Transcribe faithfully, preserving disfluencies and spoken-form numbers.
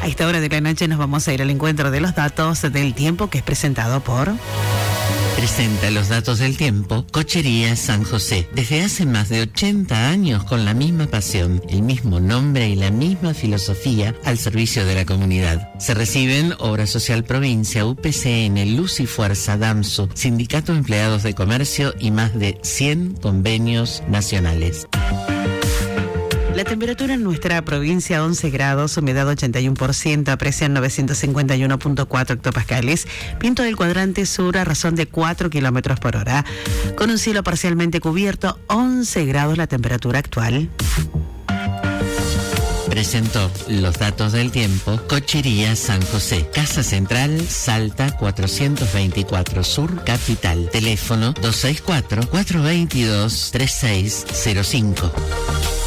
A esta hora de la noche nos vamos a ir al encuentro de los datos del tiempo, que es presentado por... Presenta los datos del tiempo Cochería San José. Desde hace más de ochenta años, con la misma pasión, el mismo nombre y la misma filosofía al servicio de la comunidad. Se reciben Obra Social Provincia, U P C N, Luz y Fuerza, DAMSU, Sindicato de Empleados de Comercio y más de cien convenios nacionales. La temperatura en nuestra provincia, once grados, humedad ochenta y uno por ciento, aprecian novecientos cincuenta y uno punto cuatro hectopascales, viento del cuadrante sur a razón de cuatro kilómetros por hora. Con un cielo parcialmente cubierto, once grados la temperatura actual. Presentó los datos del tiempo Cochería San José, Casa Central, Salta cuatrocientos veinticuatro Sur, Capital. Teléfono dos seis cuatro, cuatro dos dos, tres seis cero cinco.